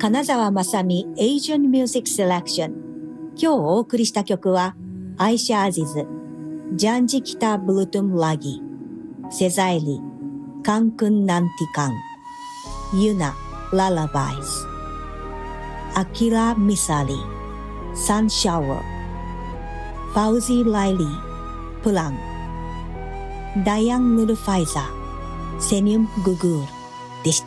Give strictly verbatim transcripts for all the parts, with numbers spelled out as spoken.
金沢まさみ Asian Music Selection。 今日お送りした曲はアイシャ・アジズ、ジャンジ・キタ・ブルトゥム・ラギ、セザイリ、カンクン・ナンティカン、ユナ・ララバイズ、アキラ・ミサリ、サン・シャワー、ファウジー・ライリー、プラン、ダヤン・ヌルファイザー、セニュム・ググールでした。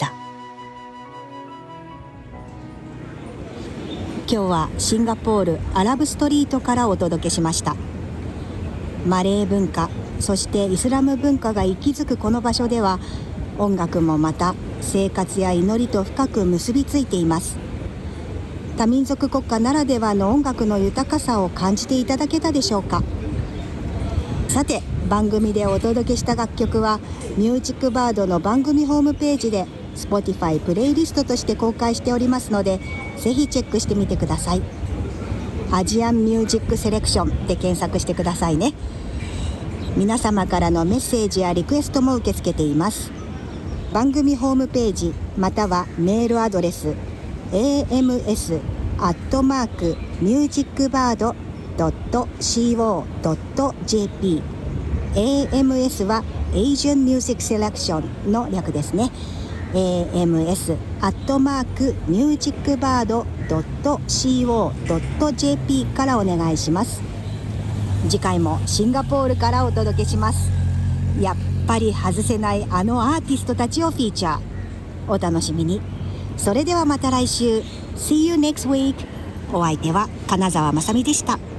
今日はシンガポールアラブストリートからお届けしました。マレー文化、そしてイスラム文化が息づくこの場所では、音楽もまた生活や祈りと深く結びついています。多民族国家ならではの音楽の豊かさを感じていただけたでしょうか。さて、番組でお届けした楽曲はミュージックバードの番組ホームページで Spotify プレイリストとして公開しておりますので、ぜひチェックしてみてください。アジアンミュージックセレクションで検索してくださいね。皆様からのメッセージやリクエストも受け付けています。番組ホームページまたはメールアドレス エーエムエス アットマーク ミュージックバード ドット コー ドット ジェーピー、 エーエムエス は Asian Music Selection の略ですね。 エーエムエス アットマーク ミュージックバード ドット コー ドット ジェーピー からお願いします。次回もシンガポールからお届けします。やっぱり外せないあのアーティストたちをフィーチャー、お楽しみに。それではまた来週。 See you next week。 お相手は金沢まさみでした。